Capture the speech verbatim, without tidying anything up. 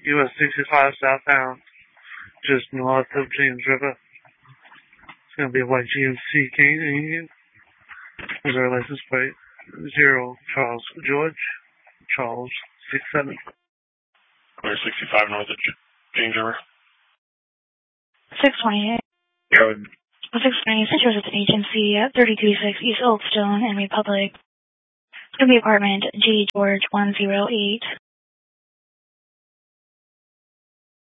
U S sixty-five southbound, just north of James River. It's going to be a white G M C Canadian with our license plate zero Charles George Charles six seven. Clear sixty-five north of James River. six twenty-eight. Go ahead. six twenty-eight, Transit Agency at thirty-two six East Oldstone and Republic. It's going to be apartment G George one zero eight.